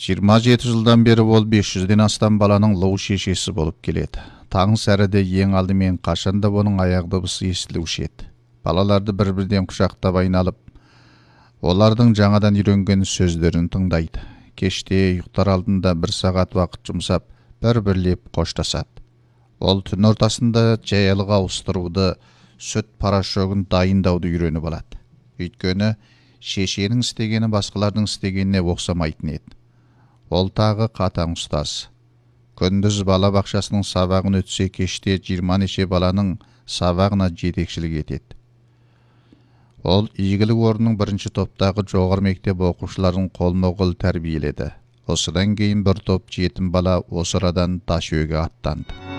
27 жылдан бері ол 500-ден астам баланың лоу шешесі болып келеді. Таң сәріде ең алдымен қашанда оның аяқ дыбысы естілуші еді. Балаларды бір-бірден құшақтап айналып, олардың жаңадан үйренген сөздерін тыңдайды. Кеште ұйықтар алдында 1 сағат уақыт жұмсап, бір-бірлеп қоштасады. Ол түн ортасында жаялыға ауыстыруды, сүт парашогын дайындауды үйреніп алады. Өйткені шешенің істегені басқалардың істегеніне оқсамайтын еді. Ол тағы қатаң ұстаз. Күндіз бала бақшасының сабағын өтсе, кеште 20 неше баланың сабағына жетекшілік етеді. Ол игілік орнының 1-ші топтағы жоғары мектеп оқушыларын қолма-қол тәрбиеледі. Осыдан кейін бір топ жетім бала осы арадан Дашөге аттанды.